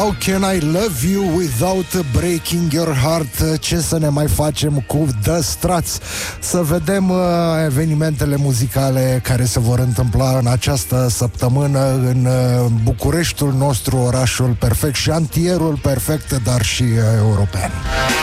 How Can I Love You Without Breaking Your Heart. Ce să ne mai facem cu The Struts? Să vedem evenimentele muzicale care se vor întâmpla în această săptămână în Bucureștiul nostru, orașul perfect, șantierul perfect, dar și european.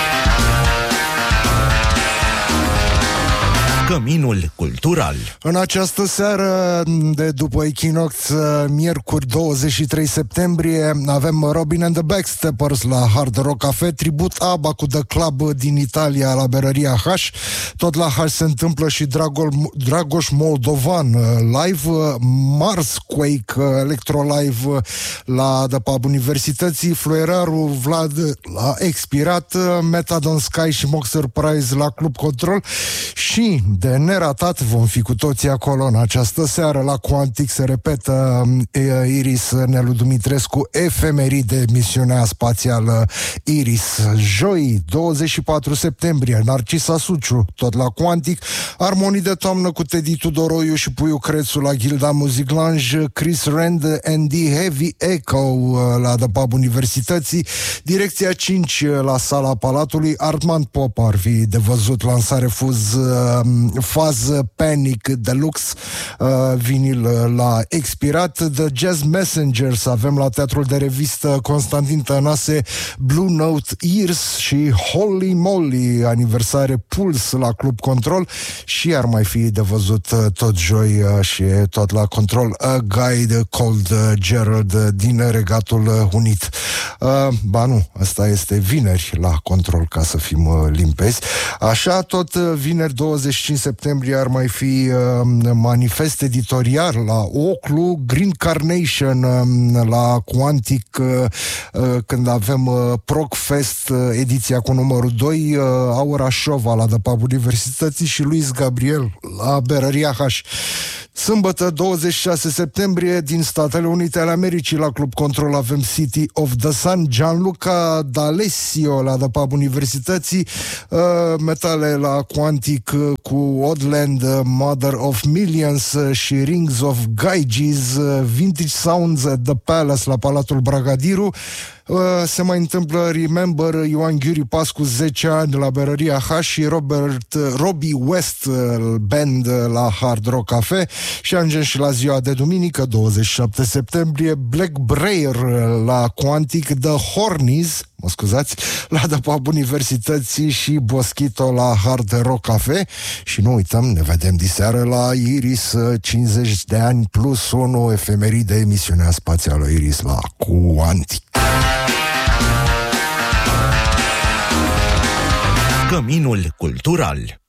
Căminul cultural. În această seară de după Equinox, miercuri 23 septembrie, avem Robin and the Backsteppers la Hard Rock Cafe, tribut ABBA cu The Club din Italia la Berăria H. Tot la H se întâmplă și Dragoș Moldovan live, Marsquake Electro Live la The Pub Universității, Fluierarul Vlad la Expirat, Metadon Sky și Mock Surprise la Club Control și de neratat vom fi cu toții acolo în această seară. La Quantic se repetă Iris Nelu Dumitrescu, efemeride, misiunea spațială Iris. Joi, 24 septembrie, Narcisa Suciu, tot la Quantic, Armonii de toamnă cu Teddy Tudoroiu și Puiu Crețu la Gilda Music Lounge, Chris Rand and the Heavy Echo la The Pub Universității, Direcția 5 la Sala Palatului, Artman Pop ar fi de văzut, lansare Faz Panic Deluxe, vinil la Expirat, The Jazz Messengers avem la Teatrul de Revistă Constantin Tănase, Blue Note Ears și Holy Moly, aniversare Puls la Club Control și ar mai fi de văzut tot joi și tot la Control A Guide Called Gerald din Regatul Unit. Ba nu, asta este vineri la Control, ca să fim limpezi. Așa, tot vineri 25 septembrie ar mai fi manifest editorial la Oclu, Green Carnation la Quantic, când avem Procfest ediția cu numărul 2, Aura Șova la The Pub Universității și Luis Gabriel la Berăria H. Sâmbătă 26 septembrie din Statele Unite ale Americii la Club Control avem City of the Sun, Gianluca D'Alessio la The Pub Universității, metale la Quantic cu Oddland, Mother of Millions și Rings of Gyges, Vintage Sounds at the Palace la Palatul Bragadiru. Se mai întâmplă Remember Ioan Ghiuri Pascu 10 ani la Berăria H și Robbie West Band la Hard Rock Cafe și ajungem și la ziua de duminică 27 septembrie, Black Brayer la Quantic, The Hornies, mă scuzați, la The Pub Universității și Boschito la Hard Rock Cafe și nu uităm, ne vedem diseară la Iris, 50 de ani plus 1, efemeride, emisiunea spațială Iris la Quantic. Căminul cultural.